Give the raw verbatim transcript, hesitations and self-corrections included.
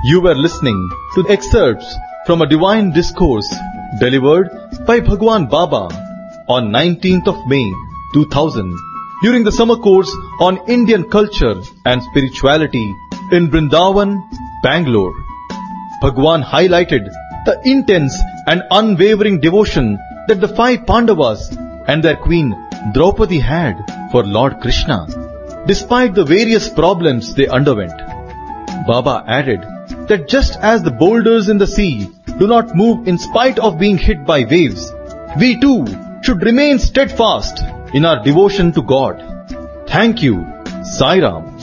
You were listening to excerpts from a divine discourse delivered by Bhagwan Baba on nineteenth of May two thousand during the summer course on Indian culture and spirituality in Vrindavan, Bangalore. Bhagwan highlighted the intense and unwavering devotion that the five Pandavas and their queen Draupadi had for Lord Krishna, despite the various problems they underwent. Baba added that just as the boulders in the sea do not move in spite of being hit by waves, we too should remain steadfast in our devotion to God. Thank you. Sai Ram.